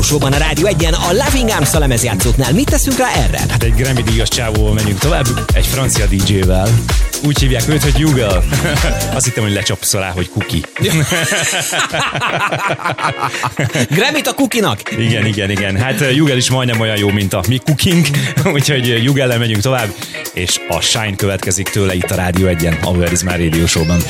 Showban a Rádió 1-en a Loving Arms a lemezjátszóknál. Mit teszünk rá erre? Hát egy Grammy-díjas csávóval menjünk tovább, egy francia DJ-vel. Úgy hívják őt, hogy Jugel. Azt hittem, hogy lecsapsz rá, hogy Cookie. Grammyt a Cookie-nak? Igen. Hát Jugel is majdnem olyan jó, mint a mi Cooking. Úgyhogy Jugellel megyünk tovább, és a Shine következik tőle itt a Rádió 1-en, a Where is My Radio Showban.